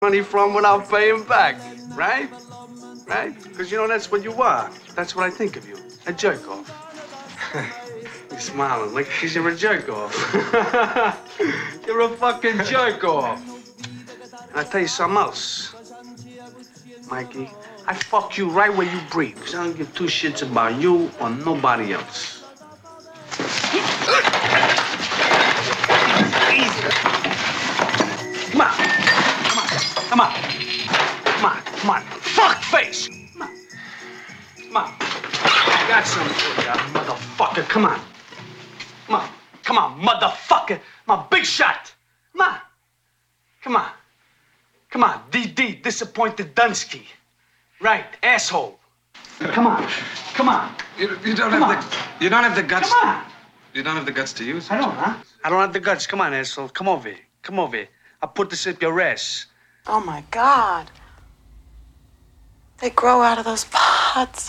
money from without paying back, right? Right? Because, you know, that's what you are. That's what I think of you. A jerk-off. You're smiling like you're a jerk-off. You're a fucking jerk-off. I'll tell you something else, Mikey. I fuck you right where you breathe, because I don't give two shits about you or nobody else. Easy. Come on. Come on. Come on. Come on. Fuck face. Come on. Come on. I got something for you, motherfucker. Come on. Come on. Come on, motherfucker. My big shot. Come on. Come on. Come on. DD, disappointed Dunsky. Right, asshole. Come on. Come on. You don't have the guts. Come on. You don't have the guts to use it. I don't, huh? I don't have the guts. Come on, asshole. Come over here. Come over here. I'll put this up your ass. Oh, my God. They grow out of those pods.